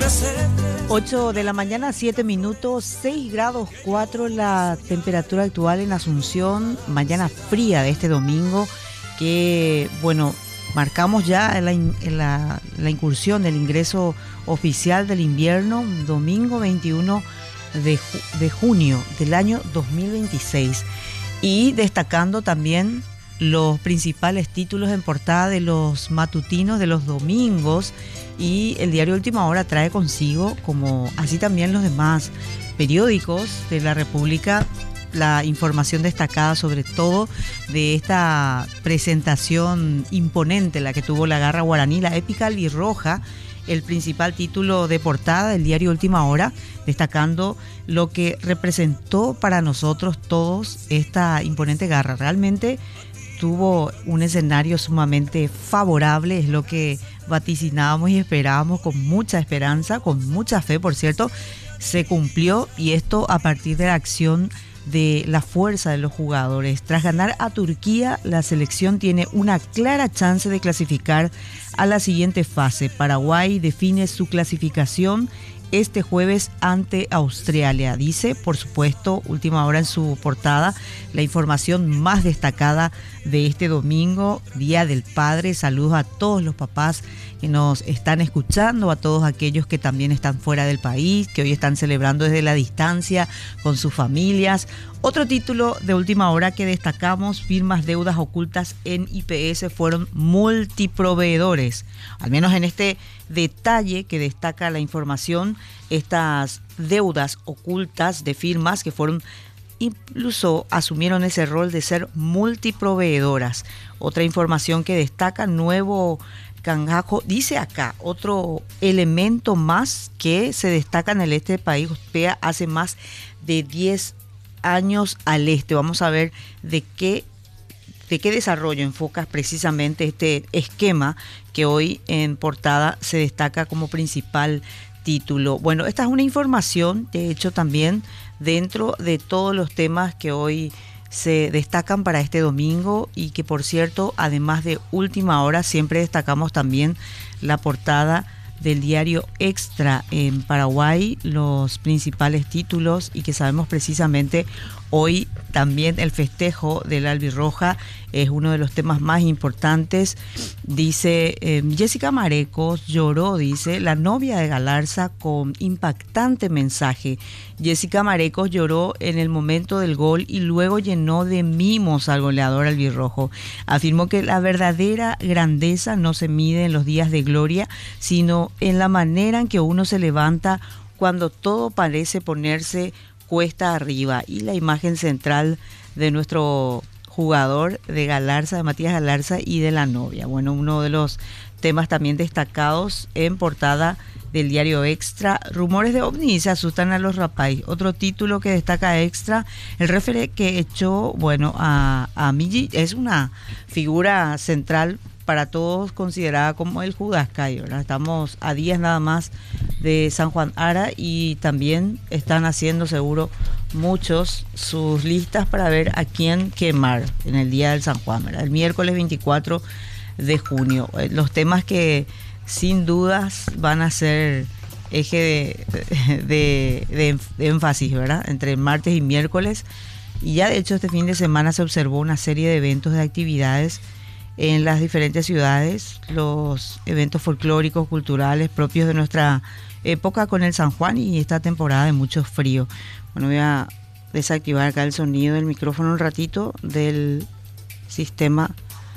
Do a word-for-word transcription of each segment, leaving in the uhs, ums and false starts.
ocho de la mañana, siete minutos, seis grados cuatro la temperatura actual en Asunción, mañana fría de este domingo, que bueno, marcamos ya la, la, la incursión del ingreso oficial del invierno, domingo veintiuno de, ju- de junio del año dos mil veintiséis, y destacando también los principales títulos en portada de los matutinos de los domingos, y el diario Última Hora trae consigo, como así también los demás periódicos de la República, la información destacada sobre todo de esta presentación imponente, la que tuvo la garra guaraní, la épica albirroja, el principal título de portada del diario Última Hora, destacando lo que representó para nosotros todos esta imponente garra. Realmente tuvo un escenario sumamente favorable, es lo que vaticinábamos y esperábamos con mucha esperanza, con mucha fe, por cierto, se cumplió, y esto a partir de la acción de la fuerza de los jugadores. Tras ganar a Turquía, la selección tiene una clara chance de clasificar a la siguiente fase. Paraguay define su clasificación este jueves ante Australia. Dice, por supuesto, Última Hora en su portada, la información más destacada de este domingo, Día del Padre. Saludos a todos los papás que nos están escuchando, a todos aquellos que también están fuera del país, que hoy están celebrando desde la distancia con sus familias. Otro título de Última Hora que destacamos, firmas deudas ocultas en I P S fueron multiproveedores. Al menos en este detalle que destaca la información, estas deudas ocultas de firmas que fueron, incluso asumieron ese rol de ser multiproveedoras. Otra información que destaca, nuevo cangajo, dice acá, otro elemento más que se destaca en el este del país, Ospea hace más de diez años al este. Vamos a ver de qué de qué desarrollo enfocas precisamente este esquema que hoy en portada se destaca como principal título. Bueno, esta es una información, de hecho, también dentro de todos los temas que hoy se destacan para este domingo, y que, por cierto, además de Última Hora, siempre destacamos también la portada del diario Extra en Paraguay, los principales títulos, y que sabemos precisamente hoy también el festejo del albirroja es uno de los temas más importantes. Dice eh, Jessica Marecos lloró, dice, la novia de Galarza, con impactante mensaje. Jessica Marecos lloró en el momento del gol y luego llenó de mimos al goleador albirrojo. Afirmó que la verdadera grandeza no se mide en los días de gloria, sino en la manera en que uno se levanta cuando todo parece ponerse cuesta arriba. Y la imagen central de nuestro jugador de Galarza, de Matías Galarza, y de la novia. Bueno, uno de los temas también destacados en portada del diario Extra, rumores de ovnis se asustan a los rapais. Otro título que destaca Extra, el referee que echó, bueno, a, a Migi, es una figura central para todos, considerada como el Judas Cayo, ¿verdad? Estamos a días nada más de San Juan Ara, y también están haciendo seguro muchos sus listas para ver a quién quemar en el día del San Juan, ¿verdad? El miércoles veinticuatro de junio. Los temas que sin dudas van a ser eje de, de, de, de énfasis, ¿verdad? Entre martes y miércoles. Y ya de hecho este fin de semana se observó una serie de eventos, de actividades en las diferentes ciudades, los eventos folclóricos, culturales propios de nuestra época con el San Juan y esta temporada de mucho frío. Bueno, voy a desactivar acá el sonido del micrófono un ratito, del sistema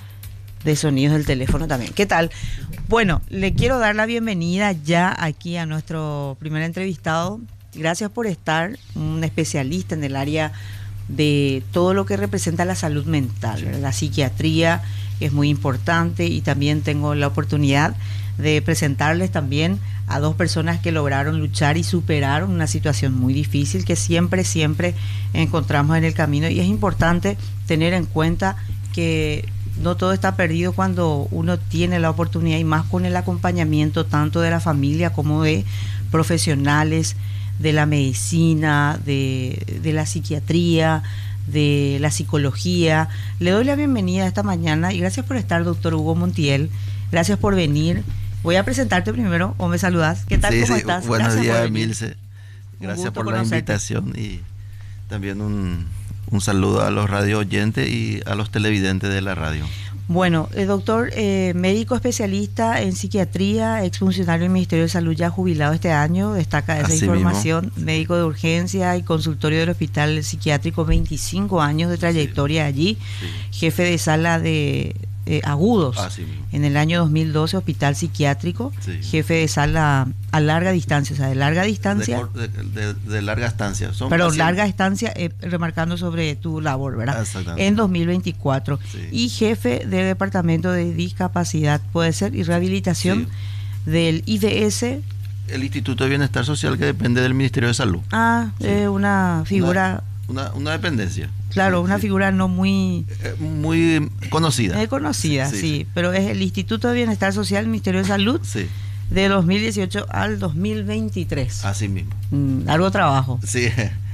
de sonidos del teléfono también. ¿Qué tal? Bueno, le quiero dar la bienvenida ya aquí a nuestro primer entrevistado. Gracias por estar, un especialista en el área de todo lo que representa la salud mental, ¿verdad? La psiquiatría es muy importante, y también tengo la oportunidad de presentarles también a dos personas que lograron luchar y superaron una situación muy difícil que siempre, siempre encontramos en el camino, y es importante tener en cuenta que no todo está perdido cuando uno tiene la oportunidad, y más con el acompañamiento tanto de la familia como de profesionales de la medicina, de, de la psiquiatría, de la psicología. Le doy la bienvenida esta mañana y gracias por estar, doctor Hugo Montiel. Gracias por venir Voy a presentarte primero, o me saludas. ¿Qué tal? Sí, ¿Cómo sí. estás? Buenos Gracias días, por venir. Milce. Gracias por conocerte. la invitación y también un, un saludo a los radio oyentes y a los televidentes de la radio. Bueno, el doctor, eh, médico especialista en psiquiatría, exfuncionario del Ministerio de Salud, ya jubilado este año, destaca esa Así información, mismo. médico de urgencia y consultorio del Hospital Psiquiátrico, veinticinco años de trayectoria Sí, allí, sí. jefe de sala de eh, agudos Así mismo. en el año dos mil doce, Hospital Psiquiátrico, Sí. jefe de sala a larga distancia, o sea, de larga distancia. De, cor- de, de- de larga estancia. Son Pero pacientes- larga estancia, eh, remarcando sobre tu labor, ¿verdad? Exactamente. En dos mil veinticuatro. Sí. Y jefe de Departamento de Discapacidad, puede ser, y Rehabilitación del I D S. El Instituto de Bienestar Social, que depende del Ministerio de Salud. Ah, Sí. eh, una figura, Una, una, una dependencia. claro, Sí, una sí. figura no muy Eh, muy conocida. eh, conocida, sí, Sí, sí, sí. pero es el Instituto de Bienestar Social, Ministerio de Salud, Sí, de dos mil dieciocho al dos mil veintitrés. así mismo. Mm, largo trabajo. Sí,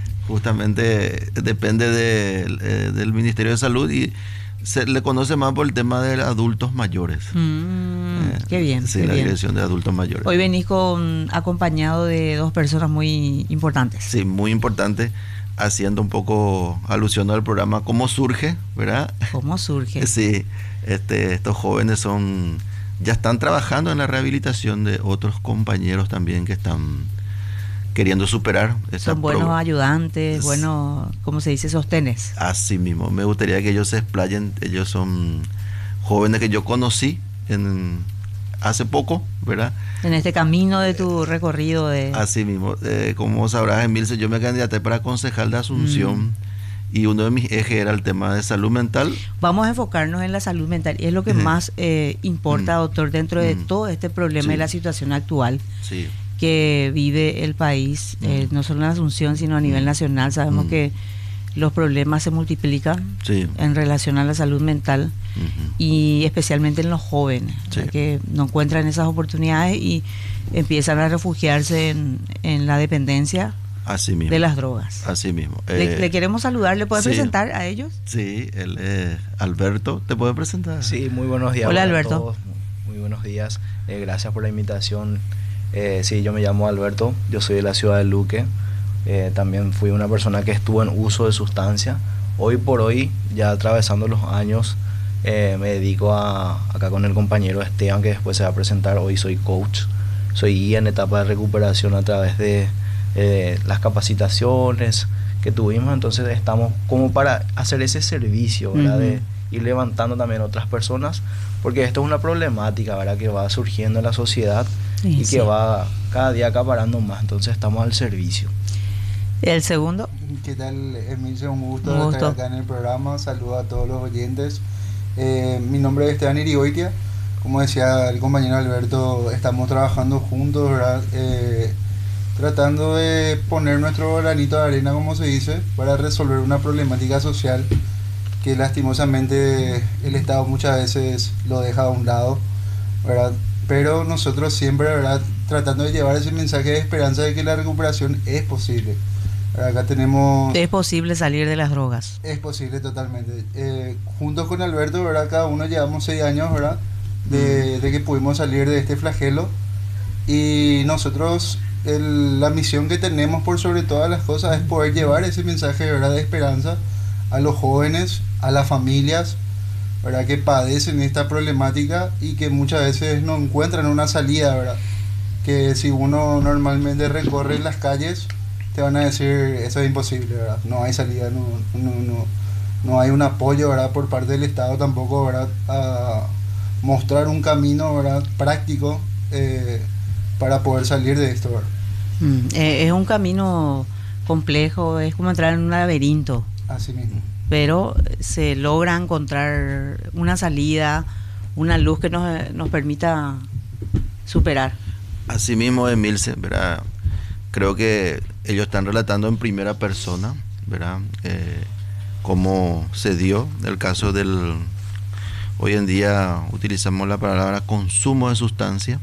justamente depende de, eh, del Ministerio de Salud y se le conoce más por el tema de adultos mayores. Mm, Eh, qué bien, Sí, qué la bien. Dirección de Adultos Mayores. Hoy venís con, acompañado de dos personas muy importantes. Sí, muy importante, haciendo un poco alusión al programa Cómo Surge, ¿verdad? ¿Cómo surge? Sí, este, estos jóvenes son ya están trabajando en la rehabilitación de otros compañeros también que están queriendo superar esta Son buenos pro- ayudantes, Es- buenos, ¿cómo se dice? Sostenes. Así mismo, me gustaría que ellos se explayen. Ellos son jóvenes que yo conocí en, hace poco, ¿verdad? En este camino de tu recorrido de... Así mismo, eh, como sabrás, Emilce, yo me candidaté para concejal de Asunción Mm. y uno de mis ejes era el tema de salud mental. Vamos a enfocarnos en la salud mental. Y es lo que Ujú. más eh, importa, Mm. doctor, dentro de Mm. todo este problema Sí. y la situación actual Sí, que vive el país, eh, Mm. no solo en Asunción, sino a nivel Mm. nacional. Sabemos Mm. que los problemas se multiplican sí. en relación a la salud mental Ujú. y especialmente en los jóvenes, Sí. ¿verdad? Que no encuentran esas oportunidades y empiezan a refugiarse en, en la dependencia Así mismo. de las drogas. Así mismo. Le, Eh, le queremos saludar, ¿le puede sí. presentar a ellos? Sí, él es Alberto. ¿Te puede presentar? Sí, muy buenos días. Hola, para Alberto. todos. Muy buenos días. Eh, gracias por la invitación. Eh, sí, yo me llamo Alberto. Yo soy de la ciudad de Luque. Eh, también fui una persona que estuvo en uso de sustancia. Hoy por hoy, ya atravesando los años, eh, me dedico a, acá con el compañero Esteban, que después se va a presentar. Hoy soy coach. Soy guía en etapa de recuperación a través de eh, las capacitaciones que tuvimos. Entonces estamos como para hacer ese servicio, ¿verdad? Ujú. De ir levantando también otras personas, porque esto es una problemática, ¿verdad? Que va surgiendo en la sociedad Sí, y sí. que va cada día acaparando más. Entonces estamos al servicio. El segundo, ¿Qué tal, Emilce? Un gusto, Un gusto. estar acá en el programa. Saludo a todos los oyentes. Eh, mi nombre es Esteban Irigoitia. Como decía el compañero Alberto, estamos trabajando juntos, ¿verdad? Eh, tratando de poner nuestro granito de arena, como se dice, para resolver una problemática social que lastimosamente el Estado muchas veces lo deja a un lado, ¿verdad? Pero nosotros siempre, ¿verdad?, tratando de llevar ese mensaje de esperanza de que la recuperación es posible. Acá tenemos... es posible salir de las drogas. Es posible totalmente. Eh, juntos con Alberto, ¿verdad? Cada uno llevamos seis años, ¿verdad? De, de que pudimos salir de este flagelo. Y nosotros, el- la misión que tenemos por sobre todas las cosas es poder llevar ese mensaje, ¿verdad?, de esperanza a los jóvenes, a las familias, ¿verdad?, que padecen esta problemática y que muchas veces no encuentran una salida, ¿verdad? Que si uno normalmente recorre las calles, te van a decir, eso es imposible, ¿verdad? No hay salida, no, no, no, no hay un apoyo, ¿verdad?, por parte del Estado tampoco, ¿verdad?, a mostrar un camino, ¿verdad?, práctico eh, para poder salir de esto, ¿verdad? Mm, eh, es un camino complejo, es como entrar en un laberinto, Así mismo. pero se logra encontrar una salida, una luz que nos, nos permita superar. Así mismo, Emilce, ¿verdad? Creo que ellos están relatando en primera persona, ¿verdad? Eh, cómo se dio el caso del... Hoy en día utilizamos la palabra consumo de sustancia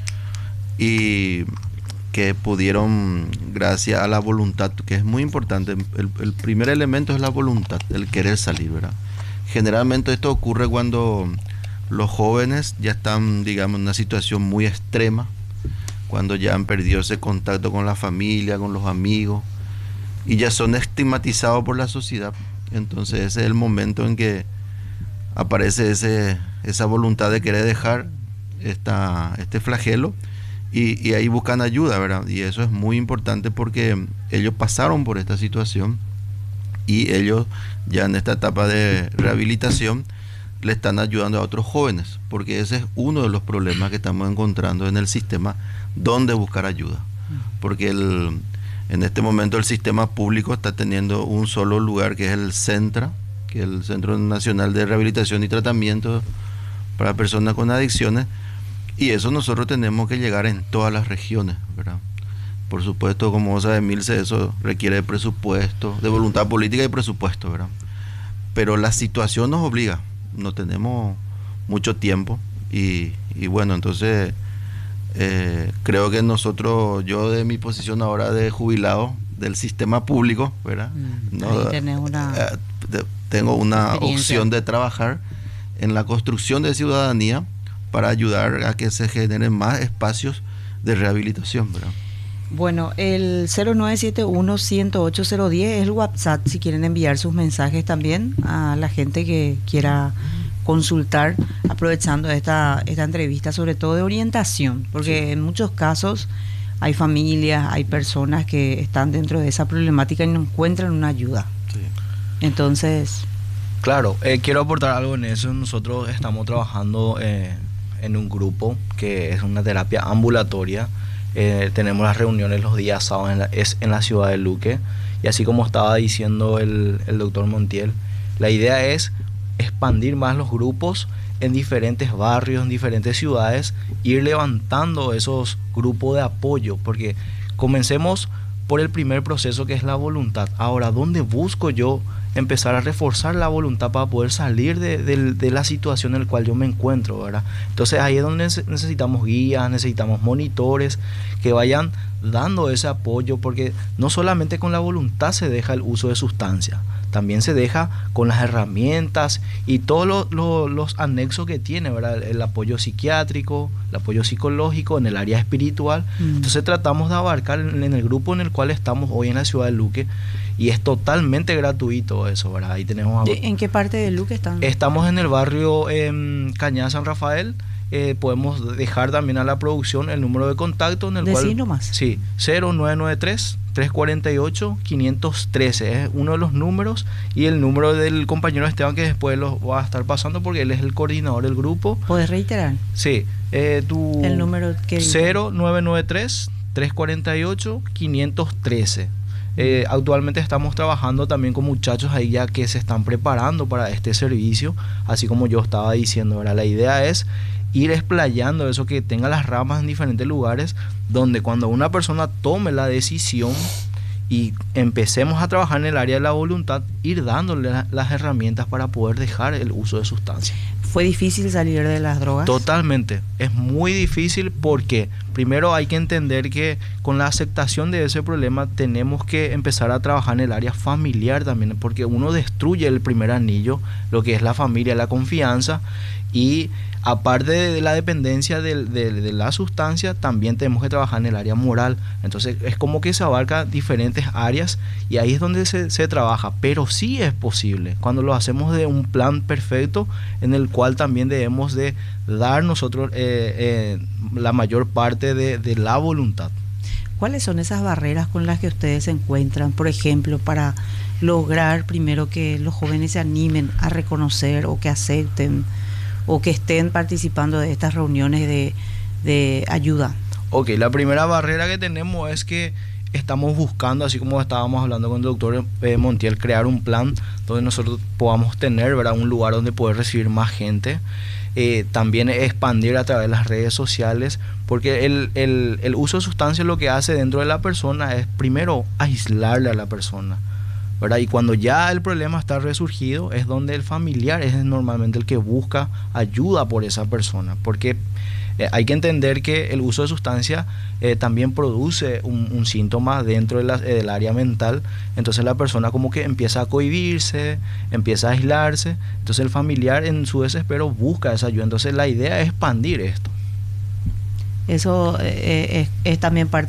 y que pudieron, gracias a la voluntad, que es muy importante, el, el primer elemento es la voluntad, el querer salir, ¿verdad? Generalmente esto ocurre cuando Los jóvenes ya están, digamos, en una situación muy extrema, cuando ya han perdido ese contacto con la familia, con los amigos, y ya son estigmatizados por la sociedad. Entonces ese es el momento en que aparece ese, esa voluntad de querer dejar esta, este flagelo, y, y ahí buscan ayuda, ¿verdad? Y eso es muy importante porque ellos pasaron por esta situación y ellos ya en esta etapa de rehabilitación le están ayudando a otros jóvenes, porque ese es uno de los problemas que estamos encontrando en el sistema, donde buscar ayuda, porque el, en este momento el sistema público está teniendo un solo lugar, que es el CENTRA, que es el Centro Nacional de Rehabilitación y Tratamiento para Personas con Adicciones, y eso nosotros tenemos que llegar en todas las regiones, ¿verdad? Por supuesto, como vos sabés, Milce, eso requiere de presupuesto, de voluntad política y presupuesto, ¿verdad? Pero la situación nos obliga, no tenemos mucho tiempo, y, y bueno, entonces eh, creo que nosotros, yo de mi posición ahora de jubilado del sistema público, ¿verdad? Mm, no, ahí tenés una eh, de, tengo una experiencia. opción de trabajar en la construcción de ciudadanía para ayudar a que se generen más espacios de rehabilitación, ¿verdad? Bueno, el cero nueve siete uno, uno cero ocho cero uno cero es el WhatsApp, si quieren enviar sus mensajes también a la gente que quiera consultar, aprovechando esta, esta entrevista, sobre todo de orientación, porque sí, en muchos casos hay familias, hay personas que están dentro de esa problemática y no encuentran una ayuda. Sí. Entonces... Claro, eh, quiero aportar algo en eso. Nosotros estamos trabajando eh, en un grupo que es una terapia ambulatoria. Eh, tenemos las reuniones los días sábados, en la, es en la ciudad de Luque, y así como estaba diciendo el, el doctor Montiel, la idea es expandir más los grupos en diferentes barrios, en diferentes ciudades, ir levantando esos grupos de apoyo, porque comencemos por el primer proceso, que es la voluntad. Ahora, ¿dónde busco yo empezar a reforzar la voluntad para poder salir de, de, de la situación en la cual yo me encuentro, ¿verdad? Entonces ahí es donde necesitamos guías, necesitamos monitores que vayan dando ese apoyo, porque no solamente con la voluntad se deja el uso de sustancias, también se deja con las herramientas y todos lo, lo, los anexos que tiene, ¿verdad? El apoyo psiquiátrico, el apoyo psicológico, en el área espiritual. Mm. Entonces tratamos de abarcar en, en el grupo en el cual estamos hoy en la ciudad de Luque, y es totalmente gratuito eso, ¿verdad? Ahí tenemos a... ¿En qué parte de Luque están? Estamos en el barrio eh, Cañada San Rafael. Eh, podemos dejar también a la producción el número de contacto en el Decí cual... nomás. Sí, cero nueve nueve tres, tres cuatro ocho, cinco uno tres es uno de los números, y el número del compañero Esteban, que después lo va a estar pasando porque él es el coordinador del grupo. ¿Puedes reiterar? Sí, eh, tu... el número que... cero nueve nueve tres, tres cuatro ocho, cinco uno tres. Eh, actualmente estamos trabajando también con muchachos ahí ya que se están preparando para este servicio, así como yo estaba diciendo, ¿verdad? La idea es ir explayando eso, que tenga las ramas en diferentes lugares, donde cuando una persona tome la decisión y empecemos a trabajar en el área de la voluntad, ir dándole la, las herramientas para poder dejar el uso de sustancias. ¿Fue difícil salir de las drogas? Totalmente, es muy difícil, porque primero hay que entender que con la aceptación de ese problema tenemos que empezar a trabajar en el área familiar también, porque uno destruye el primer anillo, lo que es la familia, la confianza, y aparte de la dependencia de, de, de la sustancia, también tenemos que trabajar en el área moral. Entonces es como que se abarca diferentes áreas, y ahí es donde se, se trabaja, pero sí es posible cuando lo hacemos de un plan perfecto, en el cual también debemos de dar nosotros eh, eh, la mayor parte de, de la voluntad. ¿Cuáles son esas barreras con las que ustedes se encuentran, por ejemplo, para lograr primero que los jóvenes se animen a reconocer o que acepten o que estén participando de estas reuniones de, de ayuda? Ok, la primera barrera que tenemos es que estamos buscando, así como estábamos hablando con el doctor eh, Montiel, crear un plan donde nosotros podamos tener, ¿verdad?, un lugar donde poder recibir más gente. Eh, también expandir a través de las redes sociales, porque el, el, el uso de sustancias lo que hace dentro de la persona es primero aislarle a la persona. ¿verdad? Y cuando ya el problema está resurgido, es donde el familiar es normalmente el que busca ayuda por esa persona, porque eh, hay que entender que el uso de sustancia eh, también produce un, un síntoma dentro de la, eh, del área mental. Entonces la persona como que empieza a cohibirse, empieza a aislarse, entonces el familiar en su desespero busca esa ayuda. Entonces la idea es expandir esto. Eso eh, es, es también parte